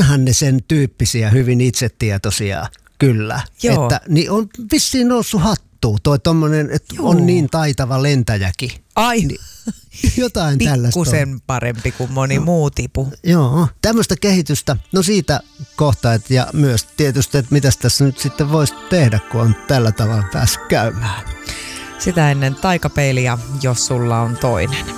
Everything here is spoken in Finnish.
onhan ne sen tyyppisiä, hyvin itsetietoisia, kyllä. Joo. Että, niin on vissiin noussut hattuun toi tommonen, että on niin taitava lentäjäkin. Ai, niin, jotain tällaista on. pikkusen parempi kuin moni muu tipu. Joo, tämmöistä kehitystä, no siitä kohta, ja myös tietysti, että mitäs tässä nyt sitten voisi tehdä, kun on tällä tavalla päässyt käymään. Sitä ennen taikapeiliä, jos sulla on toinen.